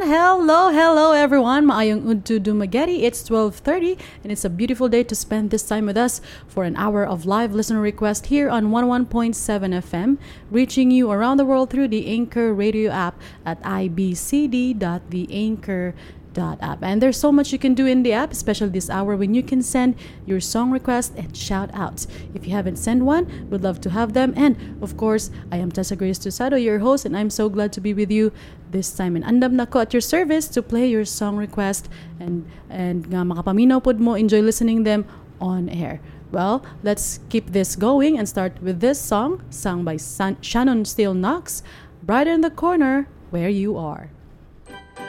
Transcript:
Hello everyone. Maayong udto dumageti. It's 12:30 and it's a beautiful day to spend this time with us for an hour of live listener request here on 101.7 FM, reaching you around the world through the Anchor radio app at ibcd.theanchor.app. And there's so much you can do in the app, especially this hour when you can send your song requests and shout outs. If you haven't sent one, we'd love to have them. And of course, I am Tessa Grace Tusado, your host, and I'm so glad to be with you this time. And andam na ko at your service to play your song request and nga makapaminaw pod mo, enjoy listening them on air. Well, let's keep this going and start with this song sung by Shannon Steele Knox, Brighter in the Corner, Where You Are.